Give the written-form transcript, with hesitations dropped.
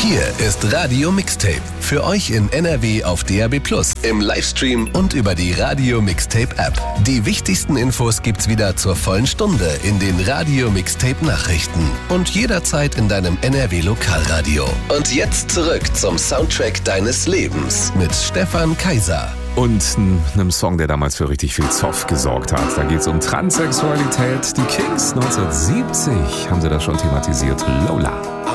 Hier ist Radio Mixtape. Für euch in NRW auf DAB+, im Livestream und über die Radio Mixtape App. Die wichtigsten Infos gibt's wieder zur vollen Stunde in den Radio Mixtape Nachrichten und jederzeit in deinem NRW Lokalradio. Und jetzt zurück zum Soundtrack deines Lebens mit Stefan Kaiser. Und einem Song, der damals für richtig viel Zoff gesorgt hat. Da geht es um Transsexualität. Die Kings 1970 haben sie das schon thematisiert. Lola.